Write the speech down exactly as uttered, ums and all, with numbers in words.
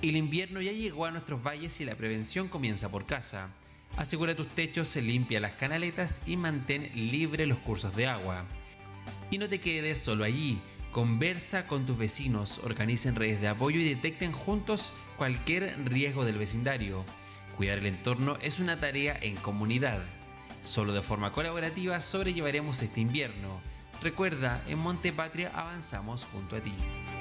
El invierno ya llegó a nuestros valles y la prevención comienza por casa. Asegura tus techos, limpia las canaletas y mantén libres los cursos de agua. Y no te quedes solo allí, conversa con tus vecinos, organicen redes de apoyo y detecten juntos cualquier riesgo del vecindario. Cuidar el entorno es una tarea en comunidad. Solo de forma colaborativa sobrellevaremos este invierno. Recuerda, en Monte Patria avanzamos junto a ti.